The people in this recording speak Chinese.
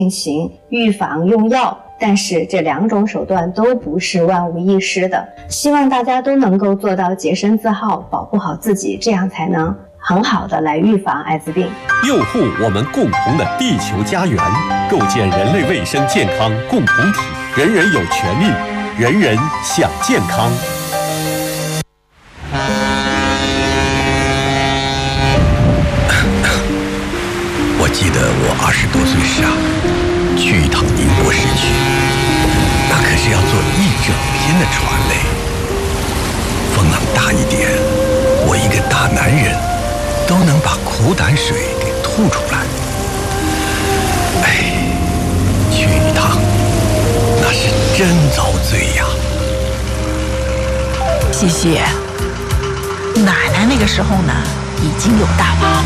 进行预防用药，但是这2种手段都不是万无一失的。希望大家都能够做到洁身自好，保护好自己，这样才能很好的来预防艾滋病， 佑护我们共同的地球家园，构建人类卫生健康共同体。人人有权利，人人享健康。 我记得我20多岁时去一趟宁波市区，那可是要坐1整天的船嘞。风浪大一点，我一个大男人都能把苦胆水给吐出来。哎，去一趟那是真遭罪呀。 西西，奶奶那个时候呢，已经有大娃娃。